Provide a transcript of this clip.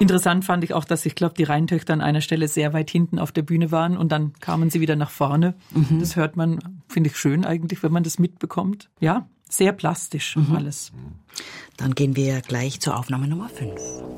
Interessant fand ich auch, dass ich glaube, die Rheintöchter an einer Stelle sehr weit hinten auf der Bühne waren und dann kamen sie wieder nach vorne. Das hört man, finde ich schön eigentlich, wenn man das mitbekommt. Ja, sehr plastisch alles. Dann gehen wir gleich zur Aufnahme Nummer 5.